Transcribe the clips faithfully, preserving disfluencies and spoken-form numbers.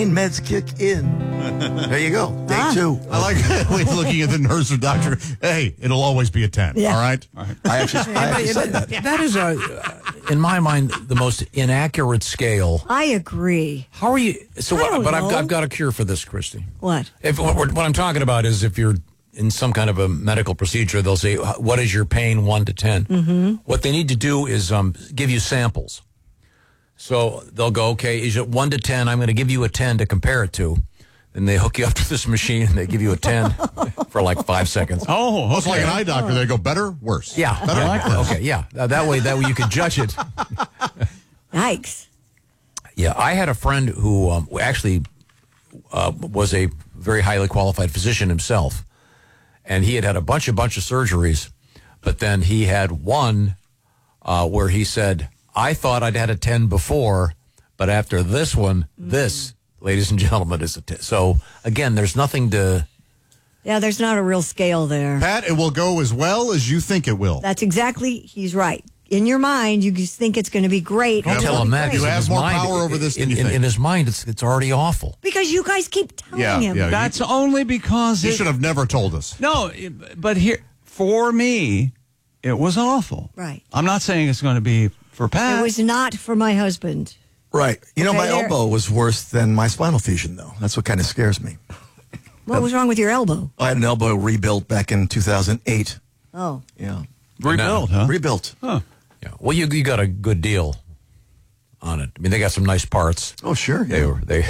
Meds kick in. There you go. Day ah. two. I like looking at the nurse or doctor. Hey, it'll always be a ten. Yeah. All right. All right. I actually, I actually said that. That is a, in my mind, the most inaccurate scale. I agree. How are you? So, I what, but know. I've got, I've got a cure for this, Christy. What? If what, what I'm talking about is if you're in some kind of a medical procedure, they'll say, "What is your pain, one to ten?" Mm-hmm. What they need to do is um, give you samples. So they'll go, okay, is it one to ten? I'm going to give you a ten to compare it to. And they hook you up to this machine, and they give you a ten for like five seconds. Oh, okay. It's like an eye doctor. They go, better, worse. Yeah. Better, yeah. like worse. Okay, yeah. Uh, that way that way you can judge it. Yikes. Yeah, I had a friend who um, actually uh, was a very highly qualified physician himself. And he had had a bunch, a bunch of surgeries. But then he had one uh, where he said, I thought I'd had a ten before, but after this one, mm-hmm. this, ladies and gentlemen, is a ten. So, again, there's nothing to... Yeah, there's not a real scale there. Pat, it will go as well as you think it will. That's exactly, he's right. In your mind, you just think it's going to be great. Don't tell him that. You have more mind, power over this than in, you in, think. in his mind, it's it's already awful. Because you guys keep telling yeah, him. Yeah, That's you, only because... You it, should have never told us. No, but here, for me, it was awful. Right. I'm not saying it's going to be for Pat. It was not for my husband. Right. You know, Okay, my there- elbow was worse than my spinal fusion, though. That's what kind of scares me. What was wrong with your elbow? I had an elbow rebuilt back in two thousand eight. Oh. Yeah. Rebuilt, huh? Rebuilt. Huh. Yeah. Well, you you got a good deal on it. I mean, they got some nice parts. Oh, sure. They Yeah. were they.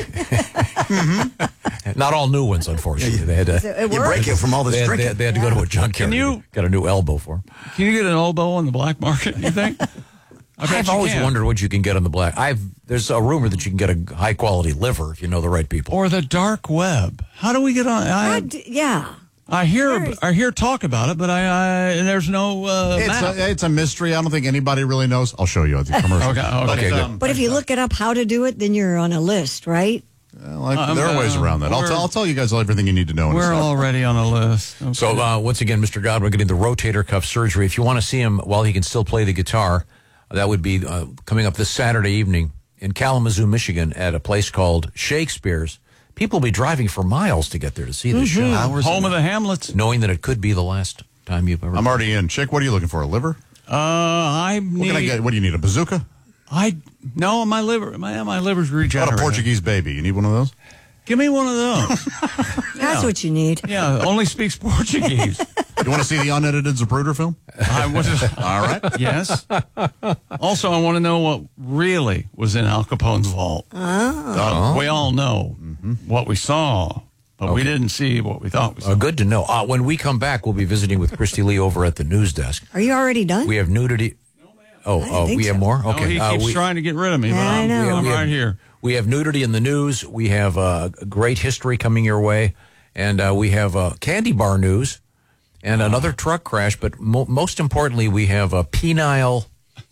Not all new ones, unfortunately. They had to. It You worked. break it from all this They had, they, drinking. had, they had to go to a junkyard. Can you- and get a new elbow for? Can you get an elbow on the black market, you think? I bet I've you always can. wondered what you can get on the black. I've there's a rumor that you can get a high quality liver if you know the right people. Or the dark web. How do we get on? I, I d- yeah. I hear There's- I hear talk about it, but I, I there's no uh, It's map. a, it's a mystery. I don't think anybody really knows. I'll show you at the commercial. Okay, okay. But, Okay, good. um, But if you look it up how to do it, then you're on a list, right? well, I- Um, there are ways uh, around that. I'll, we're- t- I'll tell you guys everything you need to know. in a We're second. already on a list. Okay. So uh, once again, Mister Godwin getting the rotator cuff surgery. If you want to see him while he can still play the guitar, that would be uh, coming up this Saturday evening in Kalamazoo, Michigan, at a place called Shakespeare's. People will be driving for miles to get there to see the show, Hours Home and- of the Hamlets. knowing that it could be the last time you've ever. I'm already in. Chick, what are you looking for? A liver? Uh, I What need. can I get? What do you need? A bazooka? I no, my liver. My my liver's What regenerated. a Portuguese baby. You need one of those? Give me one of those. That's what you need. Yeah, only speaks Portuguese. You want to see the unedited Zapruder film? I was. All right. Yes. Also, I want to know what really was in Al Capone's vault. Oh. We all know what we saw, but we didn't see what we thought we saw. Uh, good to know. Uh, when we come back, we'll be visiting with Christy Lee over at the news desk. Are you already done? We have nudity. Oh, didn't oh, think we have so. more? Oh, Okay. he uh, keeps we, trying to get rid of me, Yeah, but I I'm, know. I'm we have- right here. We have nudity in the news. We have uh, great history coming your way. And uh, we have uh, candy bar news and another truck crash. But mo- most importantly, we have a penile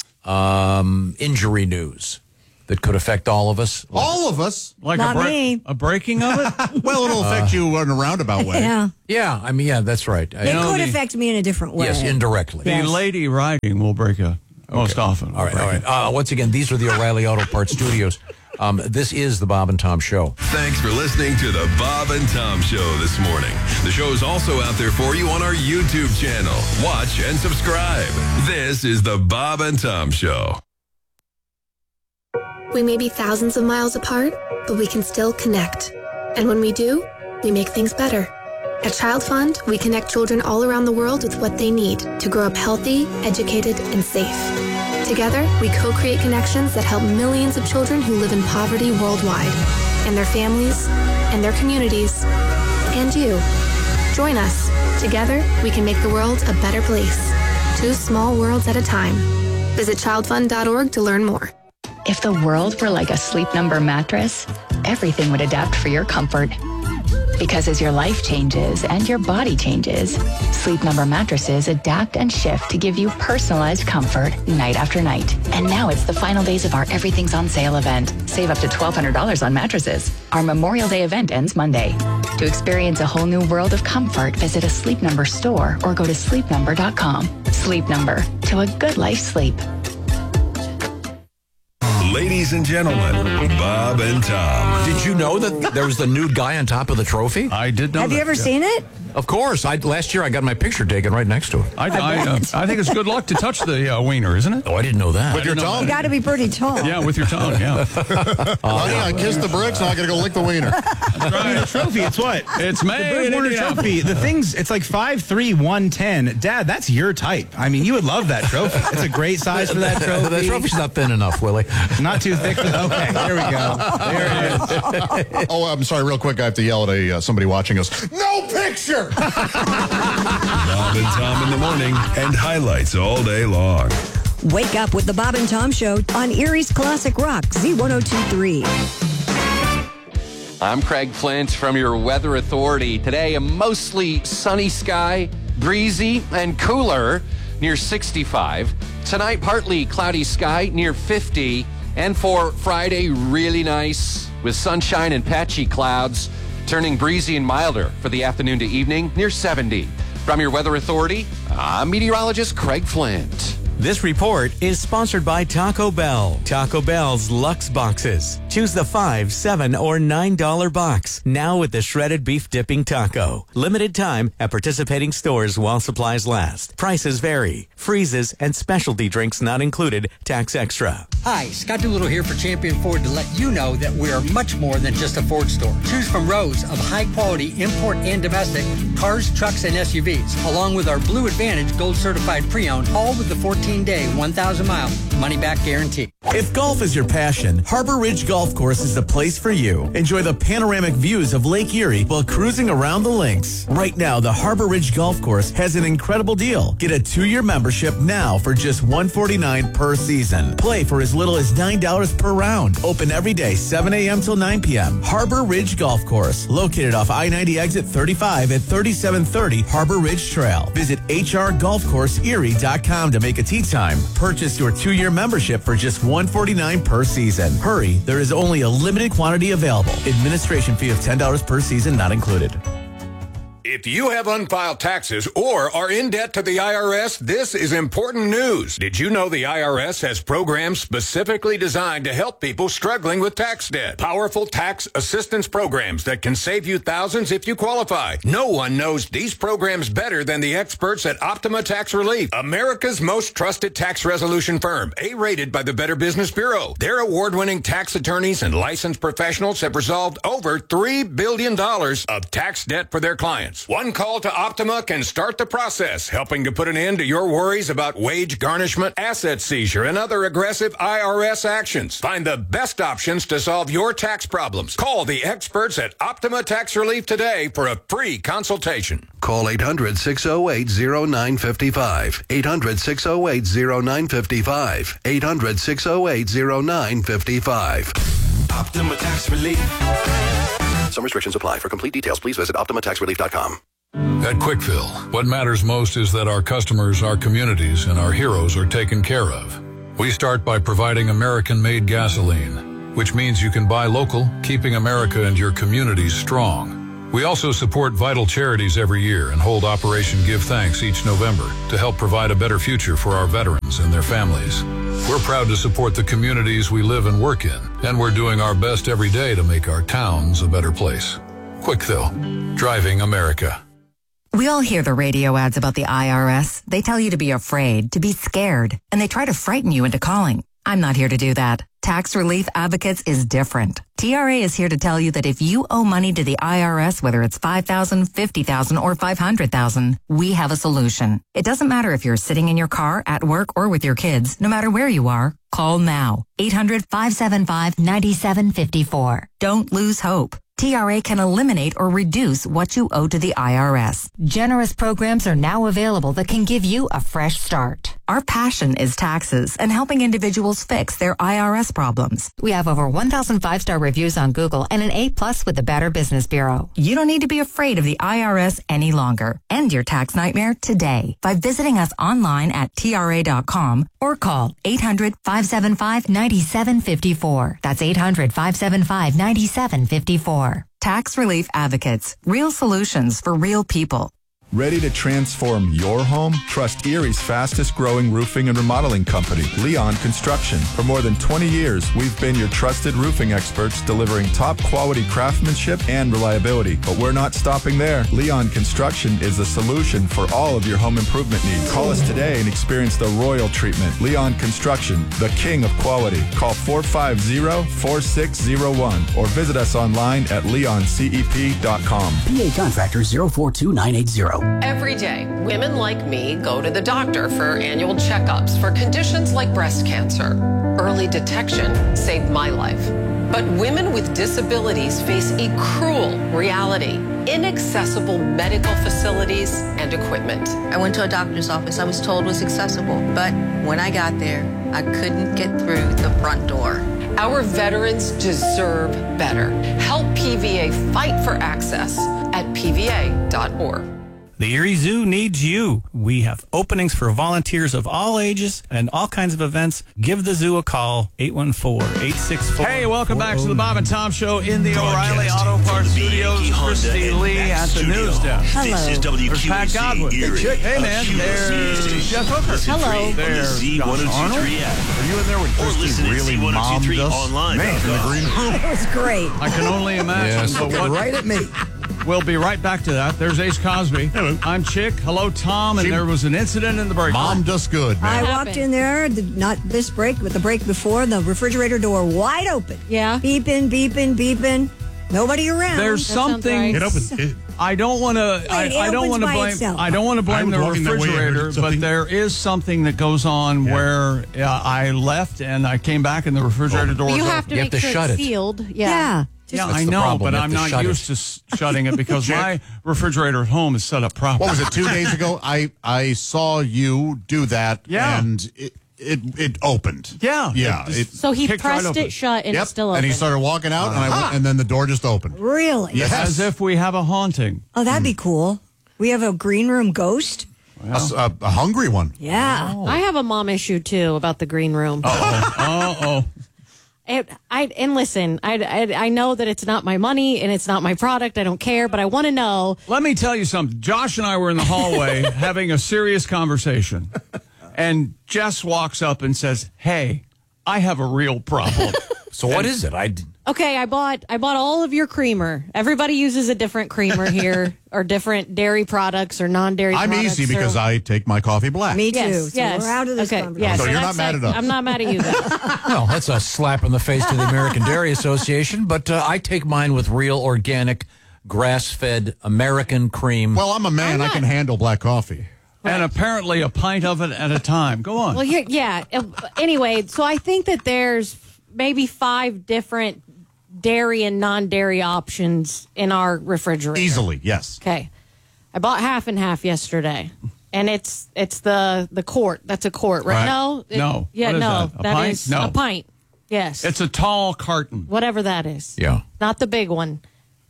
um, injury news that could affect all of us. All of us? Like Not a, break- me. a breaking of it? Well, it'll affect you in a roundabout way. Yeah. Yeah, I mean, yeah, that's right. It know, could the- affect me in a different way. Yes, indirectly. The Yes. lady riding will break a most often. All right, all right. Uh, once again, these are the O'Reilly Auto Parts Studios. Um, this is the Bob and Tom Show. Thanks for listening to the Bob and Tom Show this morning. The show is also out there for you on our YouTube channel. Watch and subscribe. This is the Bob and Tom Show. We may be thousands of miles apart, but we can still connect. And when we do, we make things better. At Child Fund, we connect children all around the world with what they need to grow up healthy, educated, and safe. Together, we co-create connections that help millions of children who live in poverty worldwide, and their families, and their communities, and you. Join us. Together, we can make the world a better place. Two small worlds at a time. Visit child fund dot org to learn more. If the world were like a Sleep Number mattress, everything would adapt for your comfort. Because as your life changes and your body changes, Sleep Number mattresses adapt and shift to give you personalized comfort night after night. And now it's the final days of our Everything's on Sale event. Save up to twelve hundred dollars on mattresses. Our Memorial Day event ends Monday. To experience a whole new world of comfort, visit a Sleep Number store or go to sleep number dot com. Sleep Number, to a good life sleep. Ladies Ladies and gentlemen, Bob and Tom. Did you know that there was the nude guy on top of the trophy? I did know Have that, you ever yeah. seen it? Of course. I, last year I got my picture taken right next to it. I, I, uh, I think it's good luck to touch the uh, wiener, isn't it? Oh, I didn't know that. With your know tongue? You got to be pretty tall. Yeah, with your tongue, yeah. Honey, I kissed the bricks, now I got to go lick the wiener. The trophy, it's what? It's made The Burt in Warner Indianapolis. trophy. The thing's, it's like five three, one ten. Dad, that's your type. I mean, you would love that trophy. It's a great size for that trophy. The trophy's not thin enough, Willie. Not too thick. For the, okay, there we go. There it is. Oh, I'm sorry, real quick, I have to yell at a uh, somebody watching us. No picture! Bob and Tom in the morning and highlights all day long. Wake up with the Bob and Tom Show on Erie's Classic Rock, Z ten twenty-three. I'm Craig Flint from your Weather Authority. Today, a mostly sunny sky, breezy and cooler near sixty-five. Tonight, partly cloudy sky near fifty. And for Friday, really nice with sunshine and patchy clouds, turning breezy and milder for the afternoon to evening near seventy. From your Weather Authority, I'm meteorologist Craig Flint. This report is sponsored by Taco Bell. Taco Bell's Lux Boxes. Choose the five, seven, or nine dollar box. Now with the shredded beef dipping taco. Limited time at participating stores while supplies last. Prices vary. Freezes and specialty drinks not included. Tax extra. Hi, Scott Doolittle here for Champion Ford to let you know that we are much more than just a Ford store. Choose from rows of high-quality import and domestic cars, trucks, and S U Vs, along with our Blue Advantage Gold Certified Pre-Owned, all with the fourteen-day, one thousand mile money-back guarantee. If golf is your passion, Harbor Ridge Golf Course is the place for you. Enjoy the panoramic views of Lake Erie while cruising around the links. Right now, the Harbor Ridge Golf Course has an incredible deal. Get a two-year membership now for just one hundred forty-nine dollars per season. Play for as little as nine dollars per round. Open every day, seven a.m. till nine p.m. Harbor Ridge Golf Course, located off I ninety exit thirty-five at thirty-seven thirty Harbor Ridge Trail. Visit h r golf course erie dot com to make a tee time. Purchase your two-year membership for just one hundred forty-nine dollars per season. Hurry, there is only a limited quantity available. Administration fee of ten dollars per season not included. If you have unfiled taxes or are in debt to the I R S, this is important news. Did you know the I R S has programs specifically designed to help people struggling with tax debt? Powerful tax assistance programs that can save you thousands if you qualify. No one knows these programs better than the experts at Optima Tax Relief, America's most trusted tax resolution firm, A-rated by the Better Business Bureau. Their award-winning tax attorneys and licensed professionals have resolved over three billion dollars of tax debt for their clients. One call to Optima can start the process, helping to put an end to your worries about wage garnishment, asset seizure, and other aggressive I R S actions. Find the best options to solve your tax problems. Call the experts at Optima Tax Relief today for a free consultation. Call eight hundred, six oh eight, oh nine five five. eight hundred, six oh eight, oh nine five five. eight hundred, six oh eight, oh nine five five. Optima Tax Relief. Some restrictions apply. For complete details, please visit optima tax relief dot com. At Quickfill, what matters most is that our customers, our communities, and our heroes are taken care of. We start by providing American-made gasoline, which means you can buy local, keeping America and your communities strong. We also support vital charities every year and hold Operation Give Thanks each November to help provide a better future for our veterans and their families. We're proud to support the communities we live and work in, and we're doing our best every day to make our towns a better place. Quickfill, driving America. We all hear the radio ads about the I R S. They tell you to be afraid, to be scared, and they try to frighten you into calling. I'm not here to do that. Tax Relief Advocates is different. T R A is here to tell you that if you owe money to the I R S, whether it's five thousand dollars, fifty thousand dollars, or five hundred thousand dollars, we have a solution. It doesn't matter if you're sitting in your car, at work, or with your kids. No matter where you are, call now. eight hundred, five seven five, nine seven five four. Don't lose hope. T R A can eliminate or reduce what you owe to the I R S. Generous programs are now available that can give you a fresh start. Our passion is taxes and helping individuals fix their I R S problems. We have over one thousand five-star reviews on Google and an A plus with the Better Business Bureau. You don't need to be afraid of the I R S any longer. End your tax nightmare today by visiting us online at T R A dot com or call eight hundred, five seven five, nine seven five four. That's eight hundred, five seven five, nine seven five four. Tax Relief Advocates. Real solutions for real people. Ready to transform your home? Trust Erie's fastest growing roofing and remodeling company, Leon Construction. For more than twenty years, we've been your trusted roofing experts delivering top quality craftsmanship and reliability. But we're not stopping there. Leon Construction is the solution for all of your home improvement needs. Call us today and experience the royal treatment. Leon Construction, the king of quality. Call four five zero, four six zero one or visit us online at leon c e p dot com. P A Contractor zero four two nine eight zero. Every day, women like me go to the doctor for annual checkups for conditions like breast cancer. Early detection saved my life. But women with disabilities face a cruel reality: inaccessible medical facilities and equipment. I went to a doctor's office I was told was accessible, but when I got there, I couldn't get through the front door. Our veterans deserve better. Help P V A fight for access at p v a dot org. The Erie Zoo needs you. We have openings for volunteers of all ages and all kinds of events. Give the zoo a call, eight one four, eight six four. Hey, welcome back to the Bob and Tom Show in the O'Reilly Auto Parts Studios. Christy Lee at the news desk. Hello. This is W Q There's Pat A C Godwin. Erie. Hey, man. There's Jeff Hooker. Hello. There's Z Josh one oh two Arnold. three app. Are you in there when Or Christy listen at really Z one oh two three mommed us? online. Man, in the green room. It was great. I can only imagine. Yes. But what- Right at me. We'll be right back to that. There's Ace Cosby. Hello. I'm Chick. Hello, Tom. And She- there was an incident in the break. Mommed us good, man. I walked in there, the- not this break, but the break before, the refrigerator door wide open. Yeah. Beeping, beeping, beeping. Nobody around. There's something. It opened. It, I don't want to. I, it I don't opens want to by blame. itself. I don't want to I blame was the walking that way, I heard refrigerator, but something. there is something that goes on Yeah. where uh, I left and I came back and the refrigerator door. You was have to You make have to sure shut it's it. sealed. Yeah. Yeah. Yeah, That's I the know, problem. but You have I'm to not shut used it. to s- shutting it because my refrigerator at home is set up properly. what was it, two days ago? I, I saw you do that, Yeah. and it, it it opened. Yeah. Yeah. It It, just So he kicked right pressed open. it shut and yep. it's still open. And he started walking out, and, I went, and then the door just opened. Really? Yes. As if we have a haunting. Oh, that'd be cool. We have a green room ghost. A, s- a- a hungry one. Yeah. I have a mom issue too about the green room. Uh oh. And I and listen, I, I I know that it's not my money and it's not my product. I don't care, but I want to know. Let me tell you something. Josh and I were in the hallway having a serious conversation, and Jess walks up and says, "Hey, I have a real problem." So what is it? I Okay, I bought I bought all of your creamer. Everybody uses a different creamer here, or different dairy products or non-dairy. I'm products, easy because so- I take my coffee black. Me too. Yes, So yes. we're out of this okay, conversation. yeah, So you're that's not mad like- at us. I'm not mad at you then. Well, that's a slap in the face to the American Dairy Association, but uh, I take mine with real, organic, grass-fed American cream. Well, I'm a man. I can handle black coffee. And apparently a pint of it at a time. Go on. Well, yeah, yeah. Uh, Anyway, so I think that there's maybe five different dairy and non-dairy options in our refrigerator. Easily, yes. Okay. I bought half and half yesterday. And it's it's the the quart. That's a quart, right? Right. No. it- No. Yeah, What is no. that? A that pint? is No. a pint. Yes. It's a tall carton. Whatever that is. Yeah. Not the big one.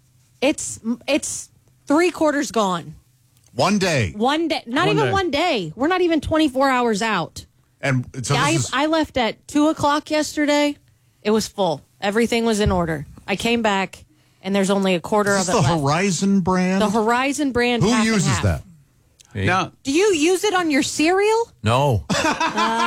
It's it's three quarters gone. One day. One day. Not One even day. one day. We're not even twenty-four hours out. And so I, this is, I left at two o'clock yesterday. It was full. Everything was in order. I came back, and there's only a quarter is of this it the left. Horizon brand? The Horizon brand. Who half and uses half. that? Now, Do you use it on your cereal? No. Uh,